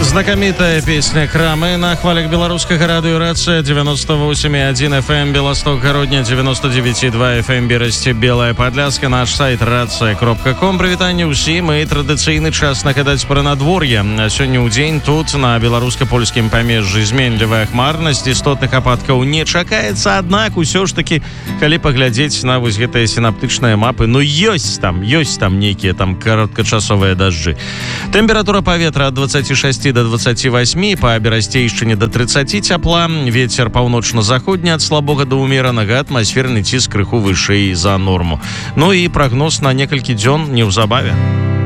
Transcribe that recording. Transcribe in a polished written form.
Знакамітая песня «Крамы» на хвалях беларускага радыёрацыя 98,1 FM Беласток, Гародня 99,2 FM Берасці, Белая Падляска, наш сайт рацыя.ком. Прывітанне ўсім і традыцыйны час нагадаць пра надвор'е. Сёння ў дзень тут на беларуска-польскім памежжы зменлівая хмарнасць, істотных ападкаў не чакаецца, аднак усё ж такі, калі паглядзець на вось гэтыя сінаптычныя мапы, ёсць там нейкія там кароткачасовыя дажджы. Тэмпература паветра ад 26 до 28, па Берасцейшчыне до 30 цяпла, вецер паўночна-заходні ад слабога да ўмеранага, атмасферны ціск крыху вышэй за норму. Ну і прагноз на некалькі дзён неўзабаве.